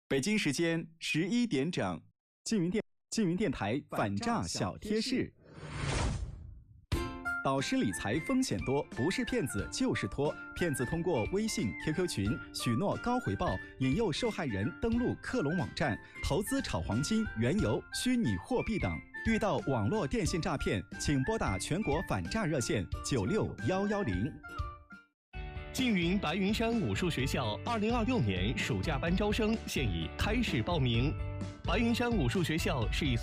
北京时间11点整，缙云电台反诈小贴士。导师理财风险多，不是骗子就是托。骗子通过微信、QQ 群许诺高回报，引诱受害人登录克隆网站投资炒黄金、原油、虚拟货币等。遇到网络电信诈骗，请拨打全国反诈热线96110。 缙云白云山武术学校2026年暑假班招生现已开始报名。白云山武术学校是一所